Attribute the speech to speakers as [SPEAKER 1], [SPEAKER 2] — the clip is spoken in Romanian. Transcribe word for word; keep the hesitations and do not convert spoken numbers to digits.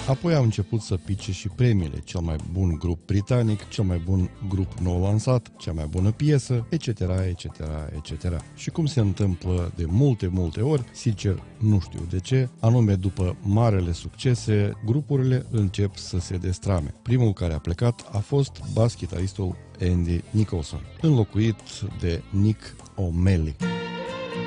[SPEAKER 1] Apoi au început să pice și premiile, cel mai bun grup britanic, cel mai bun grup nou lansat, cea mai bună piesă, et cetera, et cetera, et cetera. Și cum se întâmplă de multe, multe ori, sincer, nu știu de ce, anume după marele succese, grupurile încep să se destrame. Primul care a plecat a fost bas-chitaristul Andy Nicholson, înlocuit de Nick O'Malley.